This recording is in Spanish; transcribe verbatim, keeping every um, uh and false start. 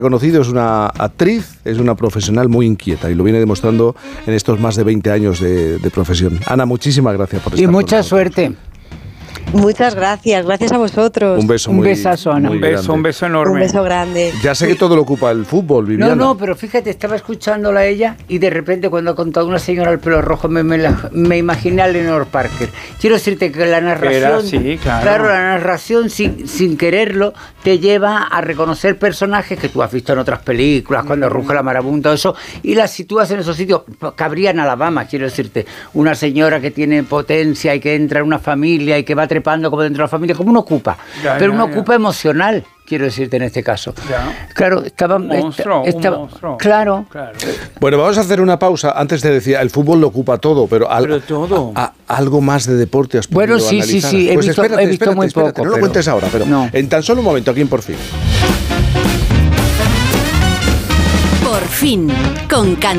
Conocido, es una actriz, es una profesional muy inquieta y lo viene demostrando en estos más de veinte años de, de profesión. Ana, muchísimas gracias por estar Y mucha con suerte. Muchas gracias, gracias a vosotros. Un beso Un muy besazo, Ana. muy Un beso, grande. un beso enorme. Un beso grande. Ya sé que todo lo ocupa el fútbol, Viviana. No, no, pero fíjate, estaba escuchándola a ella y de repente cuando ha contado una señora al pelo rojo me, me, la- me imaginé a Lenore Parker. Quiero decirte que la narración, Era así, claro. la narración sin, sin quererlo te lleva a reconocer personajes que tú has visto en otras películas, cuando ruge la marabunta, todo eso, y las sitúas en esos sitios. Cabría en Alabama, quiero decirte, una señora que tiene potencia y que entra en una familia y que va trepando como dentro de la familia, como un ocupa, Ya, pero ya, un ya. ocupa emocional. Quiero decirte en este caso. Ya. Claro, estaba. Un monstruo, esta- estaba- un monstruo. Claro. Claro. Bueno, vamos a hacer una pausa. Antes te decía, el fútbol lo ocupa todo, pero, al- Pero todo. a- a- algo más de deporte has podido Bueno, sí, sí, analizar. sí, he Pues visto- espérate, he visto espérate, muy espérate, poco, no lo pero- cuentes ahora, pero No. en tan solo un momento, aquí en Por Fin. Por fin, con Can